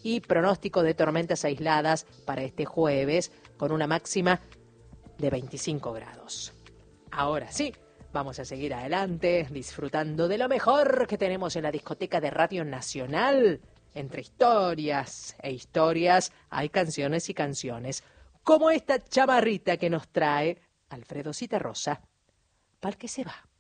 y pronóstico de tormentas aisladas para este jueves con una máxima de 25 grados. Ahora sí, vamos a seguir adelante disfrutando de lo mejor que tenemos en la discoteca de Radio Nacional. Entre historias e historias hay canciones y canciones, como esta chamarrita que nos trae Alfredo Citarrosa, Pal que se va.